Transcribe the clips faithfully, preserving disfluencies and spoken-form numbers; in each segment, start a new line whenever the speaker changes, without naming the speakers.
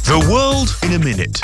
The world in a minute。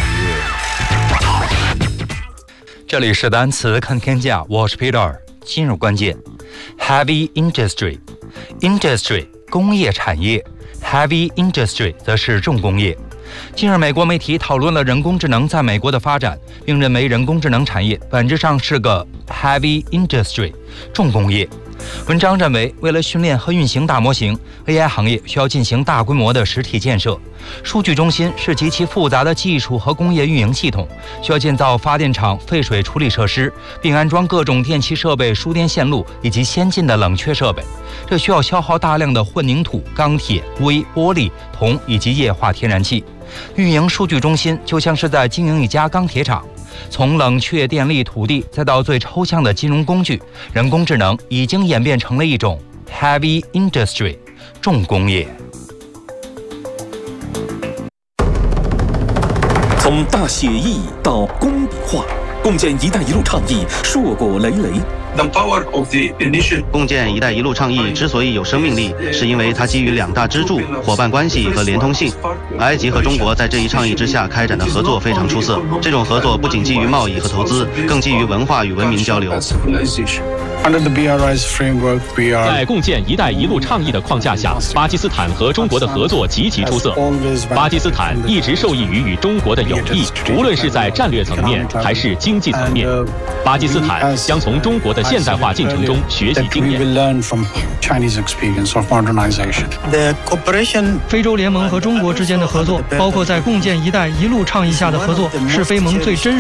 这里是单词看天下，我是 Peter。今日关键 ：heavy industry，industry 工业产业 ，heavy industry 则是重工业。近日，美国媒体讨论了人工智能在美国的发展，并认为人工智能产业本质上是个 heavy industry 重工业。文章认为，为了训练和运行大模型 ，A I 行业需要进行大规模的实体建设。数据中心是极其复杂的技术和工业运营系统，需要建造发电厂、废水处理设施，并安装各种电气设备、输电线路以及先进的冷却设备。这需要消耗大量的混凝土、钢铁、硅、玻璃、铜以及液化天然气。运营数据中心就像是在经营一家钢铁厂。从冷却电力、土地，再到最抽象的金融工具，人工智能已经演变成了一种 heavy industry 重工业。
从大写意到工笔画，共建“一带一路”倡议硕果累累。
The power of the initiative.
共建“一带一路”倡议之所以有生命力，是因为它基于两大支柱：伙伴关系和连通性。埃及和中国在这一倡议之下开展的合作非常出色。这种合作不仅基于贸易和投资，更基于文化与文明交流。
Under the B R I's framework, we are
在共建“一带一路”倡议的框架下，巴基斯坦和中国的合作极其出色。巴基斯坦一直受益于与中国的友谊，无论是在战略层面还是经济层面。巴基斯坦将从中国的现代化进程中学习经验。
非洲联盟和中国之间的合作，包括在共建“一带一路”倡议下的合作，是非盟最真实